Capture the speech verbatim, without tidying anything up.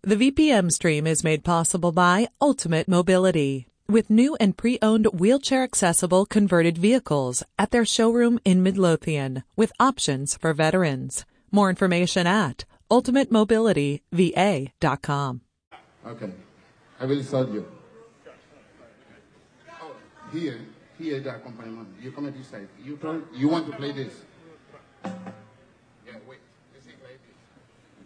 The V P M stream is made possible by Ultimate Mobility, with new and pre-owned wheelchair-accessible converted vehicles at their showroom in Midlothian, with options for veterans. More information at ultimate mobility v a dot com. Okay, I will start you. Oh, here, here the accompaniment. You come at this side. You turn. You want to play this.